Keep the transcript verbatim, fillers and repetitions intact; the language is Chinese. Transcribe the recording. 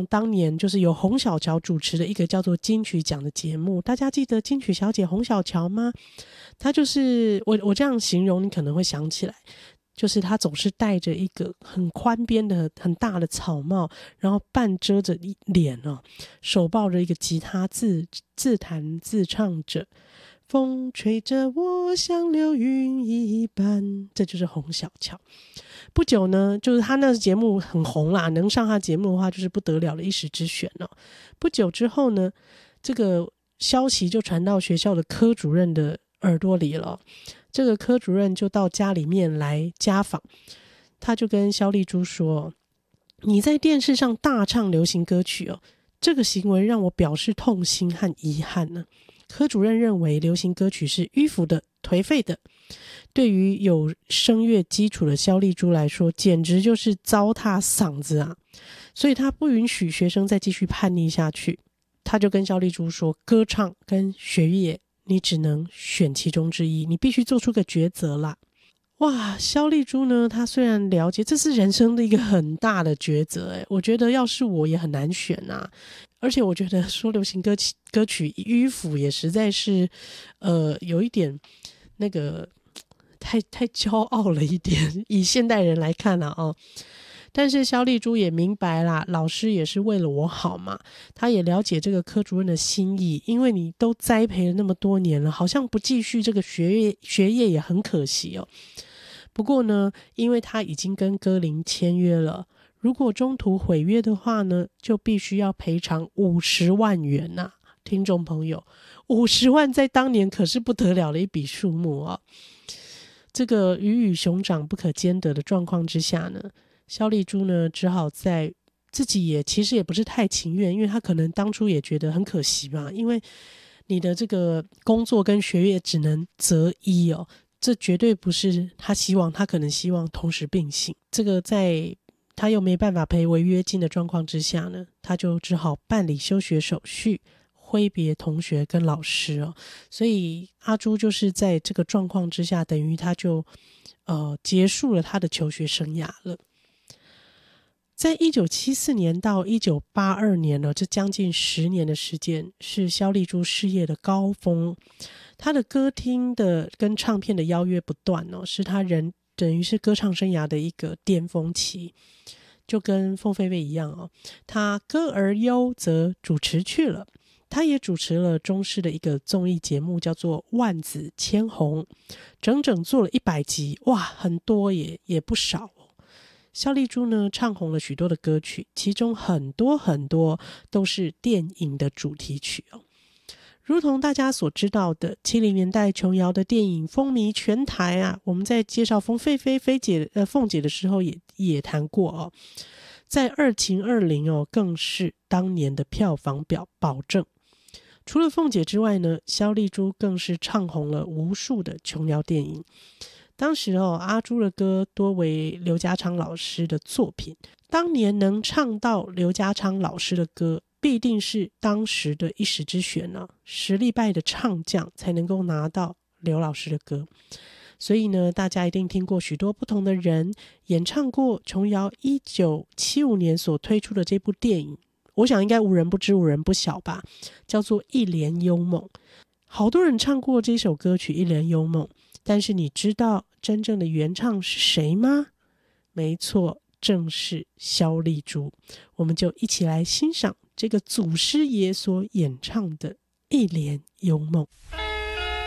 当年就是由洪小乔主持的一个叫做金曲奖的节目，大家记得金曲小姐洪小乔吗？她就是我我这样形容你可能会想起来，就是她总是戴着一个很宽边的很大的草帽，然后半遮着脸哦，手抱着一个吉他自自弹自唱着风吹着我像流云一般，这就是洪小乔。不久呢，就是他那个节目很红啦，能上他节目的话就是不得了的一时之选哦。不久之后呢，这个消息就传到学校的科主任的耳朵里了。这个科主任就到家里面来家访，他就跟萧丽珠说：“你在电视上大唱流行歌曲哦，这个行为让我表示痛心和遗憾呢。”科主任认为流行歌曲是迂腐的、颓废的，对于有声乐基础的萧丽珠来说，简直就是糟蹋嗓子啊！所以他不允许学生再继续叛逆下去。他就跟萧丽珠说：“歌唱跟学业，你只能选其中之一，你必须做出个抉择啦。”哇，萧丽珠呢，她虽然了解这是人生的一个很大的抉择，诶，我觉得要是我也很难选啊。而且我觉得说流行歌曲歌曲迂腐也实在是呃有一点那个太太骄傲了一点，以现代人来看啊哦。但是萧丽珠也明白啦，老师也是为了我好嘛，他也了解这个科主任的心意，因为你都栽培了那么多年了，好像不继续这个学业学业也很可惜哦。不过呢，因为他已经跟歌林签约了，如果中途毁约的话呢，就必须要赔偿五十万元呐、啊！听众朋友，五十万在当年可是不得了的一笔数目啊！这个鱼与熊掌不可兼得的状况之下呢，萧丽珠呢只好在自己也其实也不是太情愿，因为他可能当初也觉得很可惜嘛，因为你的这个工作跟学业只能择一哦，这绝对不是他希望，他可能希望同时并行。这个在他又没办法赔违约金的状况之下呢，他就只好办理休学手续，挥别同学跟老师哦。所以阿朱就是在这个状况之下，等于他就呃结束了他的求学生涯了。在一九七四年到一九八二年呢，这将近十年的时间是萧丽珠事业的高峰。他的歌厅的跟唱片的邀约不断哦，是他人等于是歌唱生涯的一个巅峰期。就跟凤飞飞一样哦，他歌而优则主持去了。他也主持了中视的一个综艺节目，叫做《万紫千红》，整整做了一百集，哇，很多也也不少。萧丽珠呢，唱红了许多的歌曲，其中很多很多都是电影的主题曲哦。如同大家所知道的，七零年代琼瑶的电影风靡全台啊，我们在介绍凤飞飞飞姐呃凤姐的时候也也谈过哦。在二秦二零哦，更是当年的票房表保证。除了凤姐之外呢，萧丽珠更是唱红了无数的琼瑶电影。当时哦，阿朱的歌多为刘家昌老师的作品。当年能唱到刘家昌老师的歌，必定是当时的一时之选呢、啊。实力派的唱将才能够拿到刘老师的歌。所以呢，大家一定听过许多不同的人演唱过琼瑶一九七五年所推出的这部电影，我想应该无人不知无人不晓吧，叫做《一帘幽梦》。好多人唱过这首歌曲《一帘幽梦》，但是你知道真正的原唱是谁吗？没错，正是萧丽珠。我们就一起来欣赏这个祖师爷所演唱的《一帘幽梦》。